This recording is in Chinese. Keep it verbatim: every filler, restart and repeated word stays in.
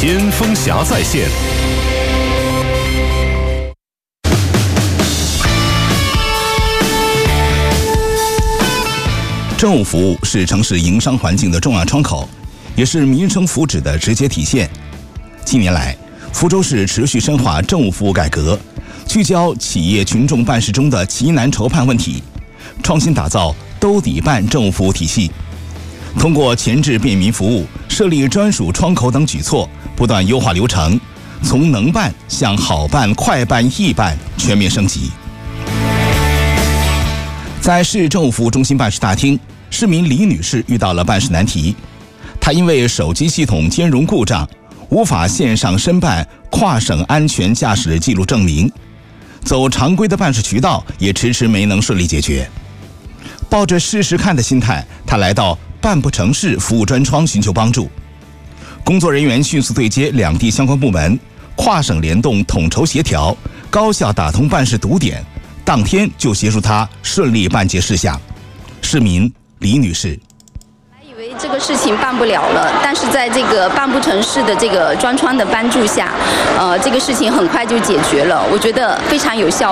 先锋侠在线。政务服务是城市营商环境的重要窗口，也是民生福祉的直接体现。近年来，福州市持续深化政务服务改革，聚焦企业群众办事中的奇难筹判问题，创新打造兜底办政务服务体系。通过前置便民服务、设立专属窗口等举措，不断优化流程，从能办向好办、快办、易办全面升级。在市政务服务中心办事大厅，市民李女士遇到了办事难题。她因为手机系统兼容故障，无法线上申办跨省安全驾驶记录证明，走常规的办事渠道也迟迟没能顺利解决。抱着试试看的心态，她来到办不成市服务专窗寻求帮助。工作人员迅速对接两地相关部门，跨省联动统筹协调，高效打通办事堵点，当天就协助她顺利办结事项。市民李女士， 以为这个事情办不了了，但是在这个办不成市的这个专窗的帮助下，呃，这个事情很快就解决了，我觉得非常有效。